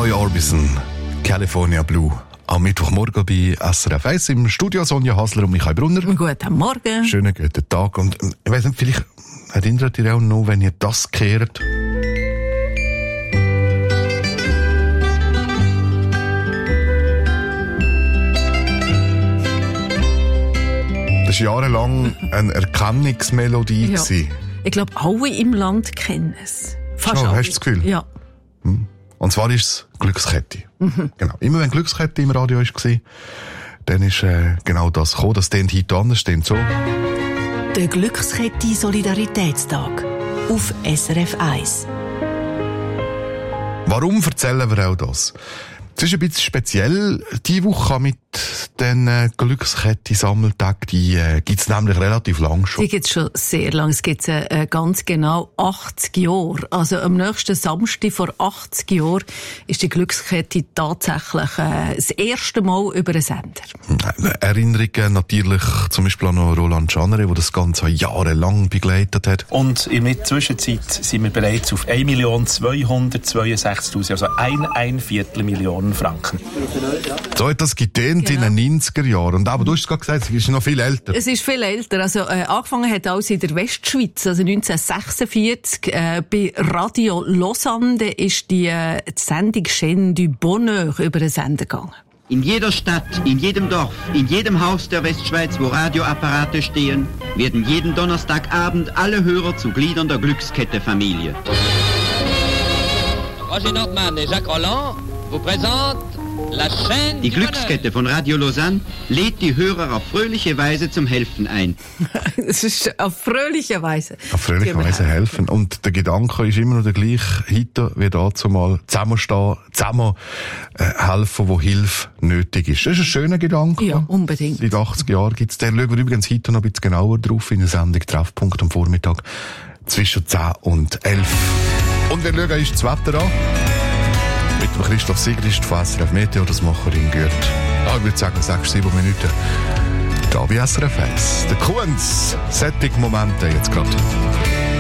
Roy Orbison, California Blue. Am Mittwochmorgen bei SRF 1 im Studio Sonja Hasler und Michael Brunner. Guten Morgen. Schönen guten Tag. Und ich weiss nicht, vielleicht erinnert ihr auch noch, wenn ihr das gehört. Das war jahrelang eine Erkennungsmelodie. Ja. Ich glaube, alle im Land kennen es. Fast Schon, alle. hast du das Gefühl? Ja. Und zwar ist es Glückskette. Genau. Immer wenn Glückskette im Radio war, dann ist genau das gekommen. Das klingt heute anders, das klingt so. Der Glückskette Solidaritätstag auf SRF 1. Warum erzählen wir auch das? Es ist ein bisschen speziell, diese Woche mit den Glückskette-Sammeltagen, die gibt's nämlich relativ lang schon. Die gibt es schon sehr lang. Es gibt ganz genau 80 Jahre. Also am nächsten Samstag vor 80 Jahren ist die Glückskette tatsächlich das erste Mal über einen Sender. Erinnerungen natürlich zum Beispiel an Roland Schanere, der das Ganze jahrelang begleitet hat. Und in der Zwischenzeit sind wir bereits auf 1.262.000, also ein Viertelmillion Franken. So hat das getönt in den 90er Jahren. Aber du hast es gerade gesagt, es ist noch viel älter. Es ist viel älter. Also, angefangen hat alles in der Westschweiz. Also 1946, bei Radio Lausanne, da ist die Sendung Chaîne du Bonheur über den Sender gegangen. In jeder Stadt, in jedem Dorf, in jedem Haus der Westschweiz, wo Radioapparate stehen, werden jeden Donnerstagabend alle Hörer zu Gliedern der Glückskette-Familie. Roger Nordmann et Jacques Roland vous présentent la Chaîne. Die Glückskette von Radio Lausanne lädt die Hörer auf fröhliche Weise zum Helfen ein. Es ist auf fröhliche Weise. Auf fröhliche Weise helfen. Und der Gedanke ist immer noch der gleiche. Heute wie dazu mal zusammenstehen, zusammen helfen, wo Hilfe nötig ist. Das ist ein schöner Gedanke. Ja, unbedingt. Seit 80 Jahren gibt's den. Schauen wir übrigens heute noch ein bisschen genauer drauf in der Sendung Treffpunkt am Vormittag zwischen 10 und 11. Und wir schauen uns das Wetter an. Mit dem Christoph Sigrist von SRF Meteo, das Macherin gehört. Ich würde sagen 6-7 Minuten. Da bei SRF 1. Der Kunz, Setting Momente jetzt gerade.